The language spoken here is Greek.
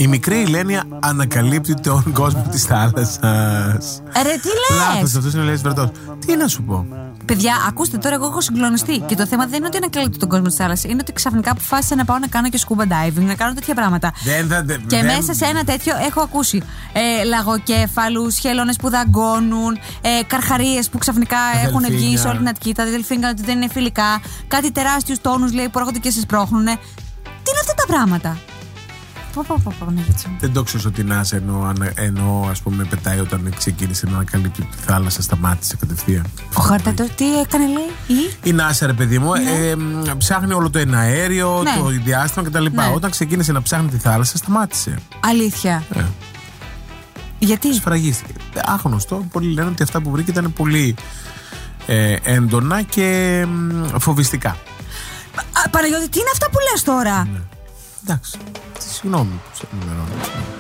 Η μικρή Ηλένια ανακαλύπτει τον κόσμο της θάλασσας. Ρε, τι λες? Λάθος, αυτός είναι ο Λέης Βερτός. Τι να σου πω. Παιδιά, ακούστε τώρα, εγώ έχω συγκλονιστεί. Και το θέμα δεν είναι ότι ανακαλύπτει τον κόσμο της θάλασσας. Είναι ότι ξαφνικά αποφάσισα να πάω να κάνω και scuba diving, να κάνω τέτοια πράγματα. Και μέσα σε ένα τέτοιο έχω ακούσει λαγοκέφαλους, χελώνες που δαγκώνουν, καρχαρίες που ξαφνικά έχουν βγει σε όλη την Αττική. Τα δελφίνια ότι δεν είναι φιλικά. Κάτι τεράστιους τόνους, λέει, που έρχονται και σε σπρώχνουν. Τι είναι αυτά τα πράγματα? Δεν το ξέρω ότι να ενώ ας πούμε πετάει όταν ξεκίνησε να ανακαλύπτει τη θάλασσα, σταμάτησε κατευθείαν. Ο Χαρτατός τι έκανε, λέει? Η NASA, ρε παιδί μου, ψάχνει όλο το εναέριο, το διάστημα κτλ. Όταν ξεκίνησε να ψάχνει τη θάλασσα, σταμάτησε. Αλήθεια? Γιατί? Σφραγίστηκε. Άγνωστο. Πολλοί λένε ότι αυτά που βρήκε ήταν πολύ έντονα και φοβιστικά. Παναγιώτη, τι είναι αυτά που λες τώρα? Εντάξει. Συγγνώμη που σε ενημερώνω.